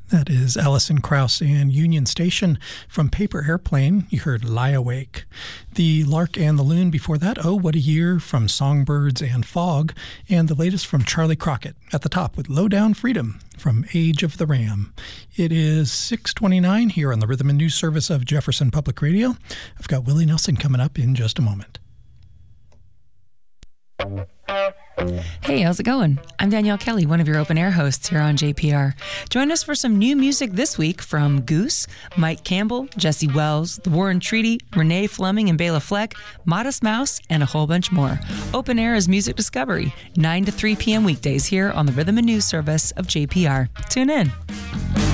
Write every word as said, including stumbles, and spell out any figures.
That is Alison Krauss and Union Station. From Paper Airplane, you heard Lie Awake. The Lark and the Loon before that, Oh, What a Year, from Songbirds and Fog. And the latest from Charlie Crockett at the top with Low Down Freedom from Age of the Ram. It is six twenty-nine here on the Rhythm and News Service of Jefferson Public Radio. I've got Willie Nelson coming up in just a moment. Hey, how's it going? I'm Danielle Kelly, one of your open air hosts here on J P R. Join us for some new music this week from Goose, Mike Campbell, Jesse Wells, The Warren Treaty, Renee Fleming and Bela Fleck, Modest Mouse, and a whole bunch more. Open air is music discovery, nine to three p.m. weekdays here on the Rhythm and News Service of J P R. Tune in.